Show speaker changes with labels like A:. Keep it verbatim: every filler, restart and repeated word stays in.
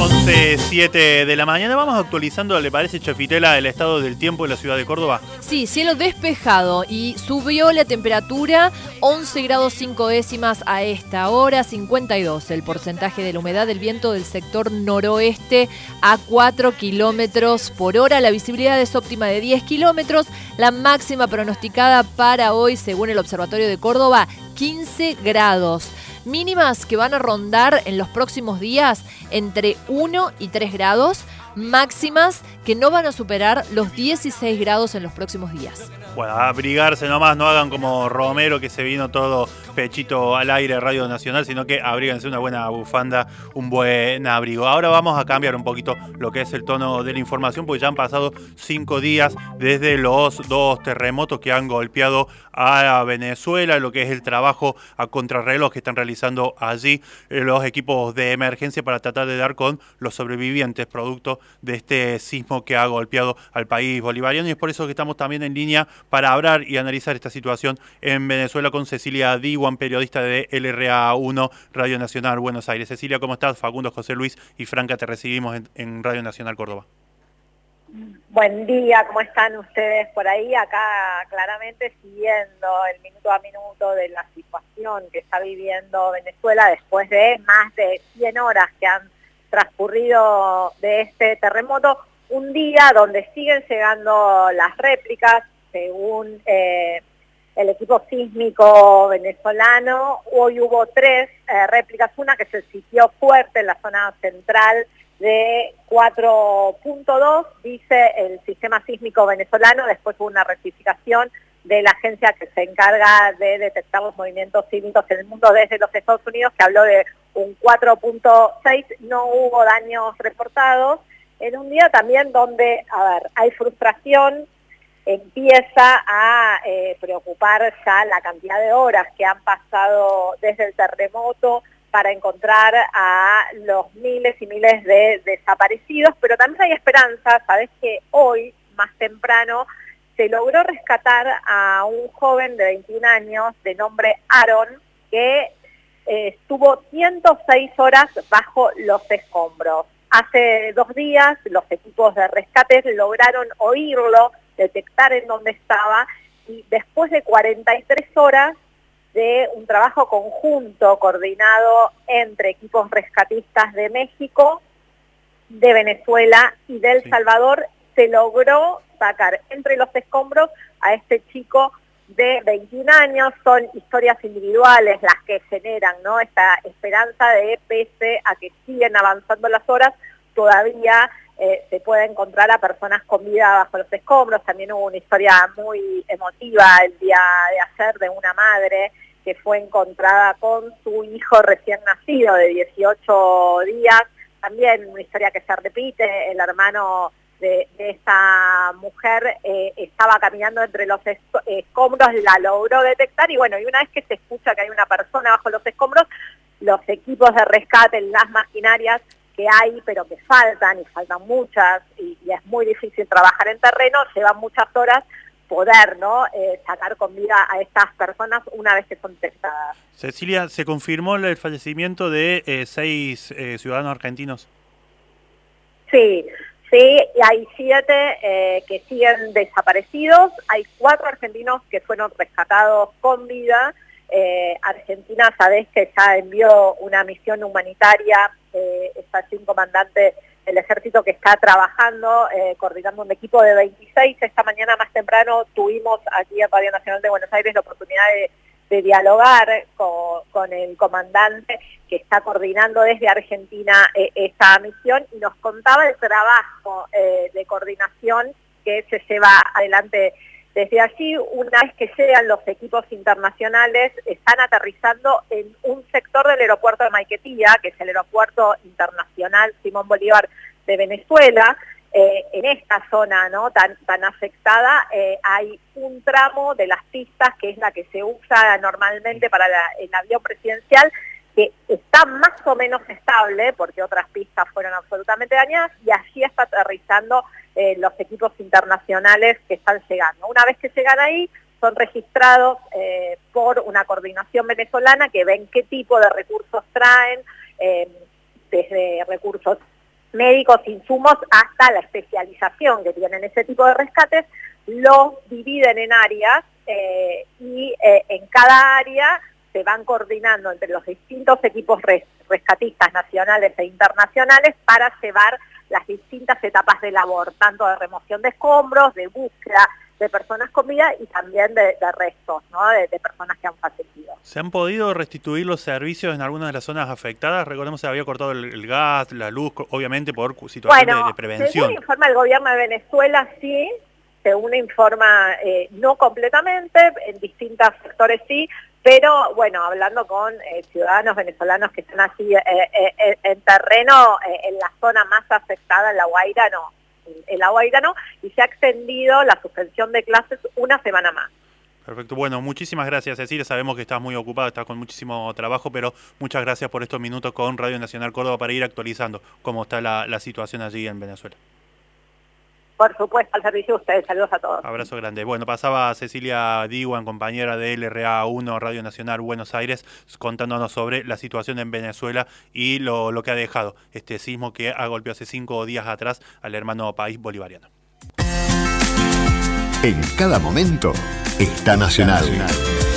A: once siete de la mañana. Vamos actualizando, ¿le parece, Chafitela, el estado del tiempo en la ciudad de Córdoba?
B: Sí, cielo despejado y subió la temperatura once grados cinco décimas a esta hora, cincuenta y dos el porcentaje de la humedad del viento del sector noroeste a cuatro kilómetros por hora. La visibilidad es óptima de diez kilómetros. La máxima pronosticada para hoy, según el Observatorio de Córdoba, quince grados. Mínimas que van a rondar en los próximos días entre uno y tres grados, máximas que no van a superar los dieciséis grados en los próximos días.
A: Bueno, abrigarse nomás, no hagan como Romero, que se vino todo pechito al aire, Radio Nacional, sino que abríganse una buena bufanda, un buen abrigo. Ahora vamos a cambiar un poquito lo que es el tono de la información, porque ya han pasado cinco días desde los dos terremotos que han golpeado a Venezuela, lo que es el trabajo a contrarreloj que están realizando allí los equipos de emergencia para tratar de dar con los sobrevivientes producto de este sismo que ha golpeado al país bolivariano, y es por eso que estamos también en línea para hablar y analizar esta situación en Venezuela con Cecilia Diwan, periodista de L R A uno, Radio Nacional Buenos Aires. Cecilia, ¿cómo estás? Facundo, José Luis y Franca, te recibimos en, en Radio Nacional Córdoba.
C: Buen día, ¿cómo están ustedes por ahí? Acá claramente siguiendo el minuto a minuto de la situación que está viviendo Venezuela después de más de cien horas que han transcurrido de este terremoto, un día donde siguen llegando las réplicas, según eh, el equipo sísmico venezolano. Hoy hubo tres eh, réplicas, una que se sintió fuerte en la zona central de cuatro punto dos, dice el sistema sísmico venezolano. Después hubo una rectificación de la agencia que se encarga de detectar los movimientos sísmicos en el mundo desde los Estados Unidos, que habló de un cuatro punto seis, no hubo daños reportados, en un día también donde, a ver, hay frustración, empieza a eh, preocupar ya la cantidad de horas que han pasado desde el terremoto para encontrar a los miles y miles de desaparecidos, pero también hay esperanza. Sabés que hoy, más temprano, se logró rescatar a un joven de veintiún años de nombre Aaron, que eh, estuvo ciento seis horas bajo los escombros. Hace dos días los equipos de rescate lograron oírlo, detectar en dónde estaba, y después de cuarenta y tres horas de un trabajo conjunto coordinado entre equipos rescatistas de México, de Venezuela y de El
A: Sí.
C: Salvador, se logró sacar entre los escombros a este chico de veintiún años. Son historias individuales las que generan, ¿no?, esta esperanza de, pese a que siguen avanzando las horas, todavía eh, se puede encontrar a personas con vida bajo los escombros. También hubo una historia muy emotiva el día de ayer de una madre que fue encontrada con su hijo recién nacido de dieciocho días. También una historia que se repite, el hermano de, de esta mujer eh, estaba caminando entre los escombros, la logró detectar, y bueno, y una vez que se escucha que hay una persona bajo los escombros, los equipos de rescate, las maquinarias que hay, pero que faltan, y faltan muchas, y, y es muy difícil trabajar en terreno, llevan muchas horas poder, ¿no?, eh, sacar con vida a estas personas una vez que son detectadas.
A: Cecilia, ¿se confirmó el fallecimiento de eh, seis eh, ciudadanos argentinos?
C: Sí, sí, y hay siete eh, que siguen desaparecidos, hay cuatro argentinos que fueron rescatados con vida. Eh, Argentina, sabés que ya envió una misión humanitaria, eh, está allí un comandante del ejército que está trabajando, eh, coordinando un equipo de veintiséis. Esta mañana más temprano tuvimos aquí en Radio Nacional de Buenos Aires la oportunidad de, de dialogar con, con el comandante que está coordinando desde Argentina eh, esta misión, y nos contaba el trabajo eh, de coordinación que se lleva adelante desde allí. Una vez que llegan los equipos internacionales, están aterrizando en un sector del aeropuerto de Maiquetía, que es el aeropuerto internacional Simón Bolívar de Venezuela. Eh, en esta zona, ¿no?, tan, tan afectada, eh, hay un tramo de las pistas, que es la que se usa normalmente para la, el avión presidencial, que está más o menos estable, porque otras pistas fueron absolutamente dañadas, y allí está aterrizando eh, los equipos internacionales que están llegando. Una vez que llegan ahí, son registrados eh, por una coordinación venezolana que ven qué tipo de recursos traen, eh, desde recursos médicos, insumos, hasta la especialización que tienen ese tipo de rescates, los dividen en áreas eh, y eh, en cada área se van coordinando entre los distintos equipos res, rescatistas nacionales e internacionales para llevar las distintas etapas de labor, tanto de remoción de escombros, de búsqueda de personas con vida y también de, de restos, ¿no? de, de personas que han fallecido.
A: ¿Se han podido restituir los servicios en algunas de las zonas afectadas? Recordemos que se había cortado el, el gas, la luz, obviamente por situación
C: bueno,
A: de, de prevención.
C: Según informa el gobierno de Venezuela, sí, según informa eh, no completamente, en distintos sectores sí, pero bueno, hablando con eh, ciudadanos venezolanos que están así eh, eh, en terreno, eh, en la zona más afectada, en La Guaira, no. En La Guaira no, y se ha extendido la suspensión de clases una semana más.
A: Perfecto. Bueno, muchísimas gracias, Cecilia. Sabemos que estás muy ocupada, estás con muchísimo trabajo, pero muchas gracias por estos minutos con Radio Nacional Córdoba para ir actualizando cómo está la, la situación allí en Venezuela.
C: Por supuesto, al servicio de ustedes. Saludos a todos.
A: Abrazo grande. Bueno, pasaba Cecilia Diwan, compañera de L R A uno, Radio Nacional Buenos Aires, contándonos sobre la situación en Venezuela y lo, lo que ha dejado este sismo que ha golpeado hace cinco días atrás al hermano país bolivariano.
D: En cada momento está Nacional.